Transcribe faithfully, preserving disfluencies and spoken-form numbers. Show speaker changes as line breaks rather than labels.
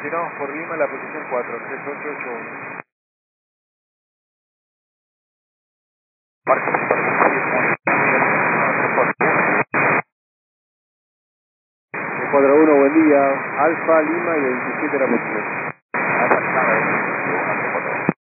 Continuamos por Lima, la posición cuatro, tres ocho ocho uno.
Marco,
cuatro uno, buen día. Alfa, Lima y veintisiete la posición.